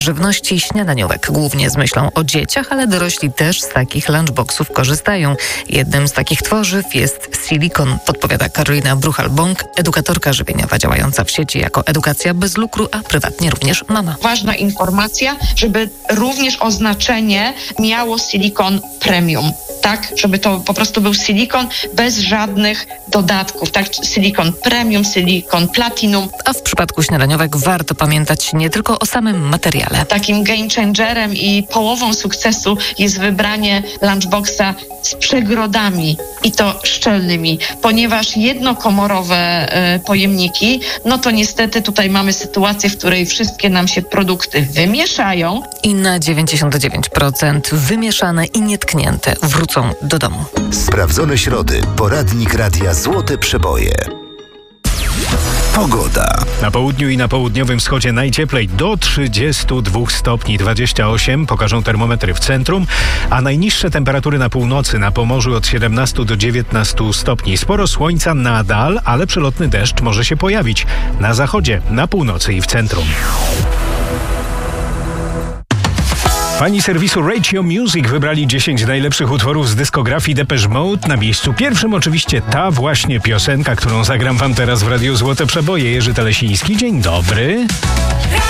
żywności śniadaniówek, głównie z myślą o dzieciach, ale dorośli też z takich lunchboxów korzystają. Jednym z takich tworzyw jest silikon, podpowiada Karolina Bruchal-Bąk, edukatorka żywieniowa działająca w sieci jako edukacja bez lukru, a prywatnie również mama. Ważna informacja, żeby również oznaczenie miało silikon premium. Tak, żeby to po prostu był silikon bez żadnych dodatków, tak? Silikon premium, silikon platinum. A w przypadku śniadaniówek warto pamiętać nie tylko o samym materiale. Takim game changerem i połową sukcesu jest wybranie lunchboxa z przegrodami i to szczelnymi, ponieważ jednokomorowe pojemniki, no to niestety tutaj mamy sytuację, w której wszystkie nam się produkty wymieszają. I na 99% wymieszane i nietknięte wrócą do domu. Sprawdzone środy. Poradnik Radia Złote Przeboje. Pogoda. Na południu i na południowym wschodzie najcieplej do 32 stopni 28 pokażą termometry w centrum, a najniższe temperatury na północy, na Pomorzu od 17 do 19 stopni. Sporo słońca nadal, ale przelotny deszcz może się pojawić na zachodzie, na północy i w centrum. Fani serwisu Radio Music wybrali 10 najlepszych utworów z dyskografii Depeche Mode. Na miejscu pierwszym oczywiście ta właśnie piosenka, którą zagram wam teraz w Radiu Złote Przeboje. Jerzy Telesiński, dzień dobry.